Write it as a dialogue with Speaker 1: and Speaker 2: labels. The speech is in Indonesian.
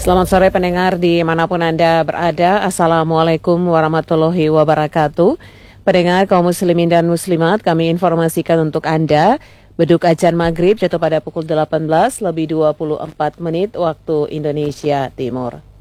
Speaker 1: Selamat sore pendengar dimanapun Anda berada. Assalamualaikum warahmatullahi wabarakatuh. Pendengar kaum muslimin dan muslimat, kami informasikan untuk Anda, beduk azan maghrib jatuh pada pukul 18 lebih 24 menit waktu Indonesia Timur.